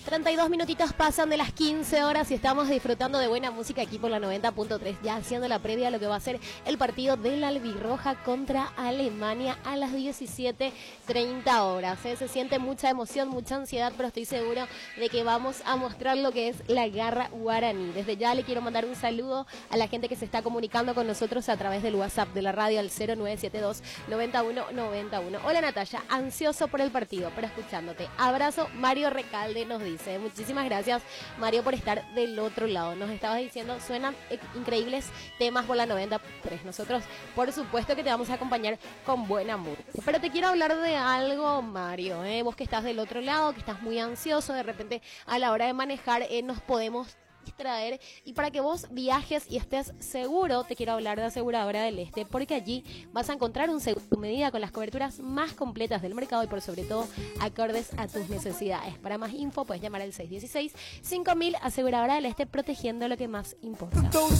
32 minutitos pasan de las 15 horas y estamos disfrutando de buena música aquí por la 90.3, ya haciendo la previa a lo que va a ser el partido de la Albirroja contra Alemania a las 17:30 horas. Se siente mucha emoción, mucha ansiedad, pero estoy seguro de que vamos a mostrar lo que es la garra guaraní. Desde ya le quiero mandar un saludo a la gente que se está comunicando con nosotros a través del WhatsApp de la radio al 0972 9191. Hola Natalia, ansioso por el partido, pero escuchándote. Abrazo, Mario Recalde nos dice. Muchísimas gracias, Mario, por estar del otro lado. Nos estabas diciendo, suenan increíbles temas por la 93. Nosotros, por supuesto, que te vamos a acompañar con buena música. Pero te quiero hablar de algo, Mario. Vos que estás del otro lado, que estás muy ansioso, de repente a la hora de manejar nos podemos distraer, y para que vos viajes y estés seguro, te quiero hablar de Aseguradora del Este, porque allí vas a encontrar un seguro a medida con las coberturas más completas del mercado y por sobre todo acordes a tus necesidades. Para más info puedes llamar al 616-5000. Aseguradora del Este, protegiendo lo que más importa.